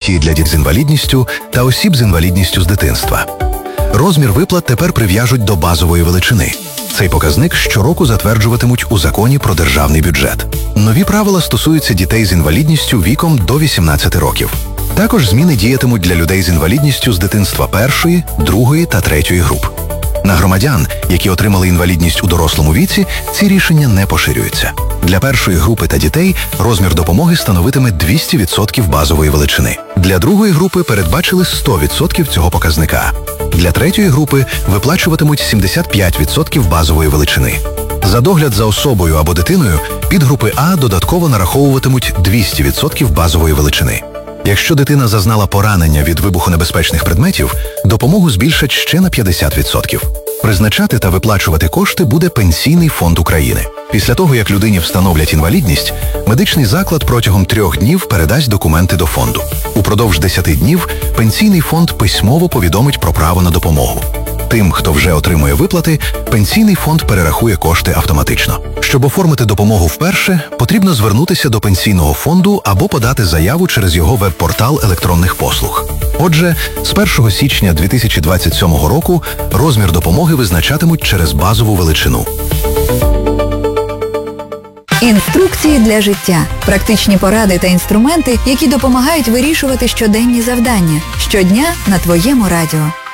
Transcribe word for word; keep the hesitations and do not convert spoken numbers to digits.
інструкції для дітей з інвалідністю та осіб з інвалідністю з дитинства. Розмір виплат тепер прив'яжуть до базової величини. Цей показник щороку затверджуватимуть у Законі про державний бюджет. Нові правила стосуються дітей з інвалідністю віком до вісімнадцяти років. Також зміни діятимуть для людей з інвалідністю з дитинства першої, другої та третьої груп. На громадян, які отримали інвалідність у дорослому віці, ці рішення не поширюються. Для першої групи та дітей розмір допомоги становитиме двісті відсотків базової величини. Для другої групи передбачили сто відсотків цього показника. Для третьої групи виплачуватимуть сімдесят п'ять відсотків базової величини. За догляд за особою або дитиною підгрупи А додатково нараховуватимуть двісті відсотків базової величини. Якщо дитина зазнала поранення від вибухонебезпечних предметів, допомогу збільшать ще на п'ятдесят відсотків. Призначати та виплачувати кошти буде Пенсійний фонд України. Після того, як людині встановлять інвалідність, медичний заклад протягом трьох днів передасть документи до фонду. Упродовж десяти днів Пенсійний фонд письмово повідомить про право на допомогу. Тим, хто вже отримує виплати, Пенсійний фонд перерахує кошти автоматично. Щоб оформити допомогу вперше, потрібно звернутися до Пенсійного фонду або подати заяву через його веб-портал електронних послуг. Отже, з першого січня дві тисячі двадцять сьомого року розмір допомоги визначатимуть через базову величину. Інструкції для життя. Практичні поради та інструменти, які допомагають вирішувати щоденні завдання. Щодня на твоєму радіо.